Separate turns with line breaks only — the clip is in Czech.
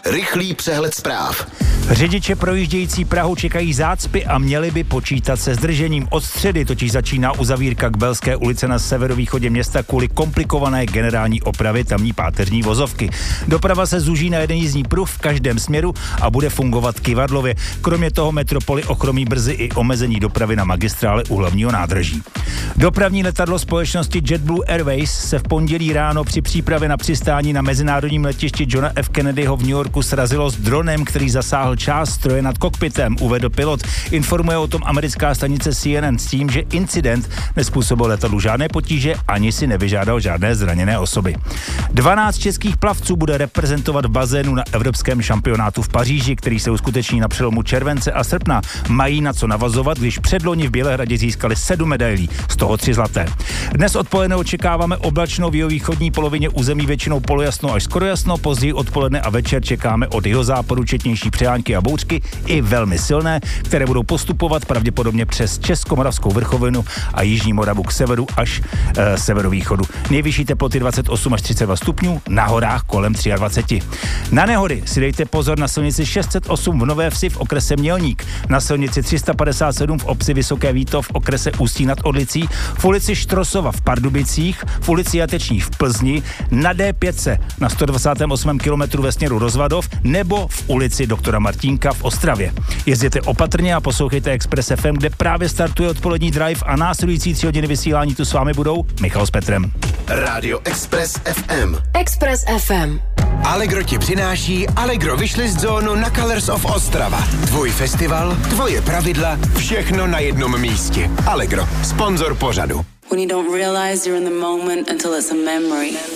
Rychlý přehled zpráv.
Řidiče projíždějící Prahu čekají zácpy a měli by počítat se zdržením. Od středy totiž začíná uzavírka k Belské ulici na severovýchodě města kvůli komplikované generální opravy tamní páteřní vozovky. Doprava se zúží na jeden jízdní pruh v každém směru a bude fungovat kyvadlově. Kromě toho metropoly ochromí brzy i omezení dopravy na magistrále u hlavního nádraží. Dopravní letadlo společnosti JetBlue Airways se v pondělí ráno při přípravě na přistání na mezinárodním letišti Johna F. Kennedyho v New Yorku srazilo s dronem, který zasáhl část stroje nad kokpitem, uvedl pilot. Informuje o tom americká stanice CNN s tím, že incident nezpůsobil letadlu žádné potíže ani si nevyžádal žádné zraněné osoby. 12 českých plavců bude reprezentovat v bazénu na evropském šampionátu v Paříži, který se uskuteční na přelomu července a srpna. Mají na co navazovat, když předloni v Bělehradě získali 7 medailí, z toho 3 zlaté. Dnes odpoledne očekáváme oblačno v jihovýchodní polovině území většinou polojasno až skoro jasno, později odpoledne a večer čekáme od jihozápadu četnější přehánky a bouřky i velmi silné, které budou postupovat pravděpodobně přes Českomoravskou vrchovinu a jižní Moravu k severu až severovýchodu. Nejvyšší teploty 28 až 32 stupňů, na horách kolem 23. Na nehody si dejte pozor na silnici 608 v Nové Vsi v okrese Mělník, na silnici 357 v obci Vysoké Vítov v okrese Ústí nad Orlicí, v ulici Štrosova v Pardubicích, v ulici Jatečních v Plzni, na D5 na 128. kilometru ve směru Rozvadov nebo v ulici Doktora Martínka v Ostravě. Jezděte opatrně a poslouchejte Express FM, kde právě startuje odpolední drive a následující 3 hodiny vysílání tu s vámi budou Michal s Petrem.
Rádio Express FM.
Express FM.
Allegro ti přináší Allegro Wishlist zónu na Colors of Ostrava. Tvůj festival, tvoje pravidla, všechno na jednom místě. Allegro, sponzor pořadu.
When you don't realize you're in the moment until it's a memory.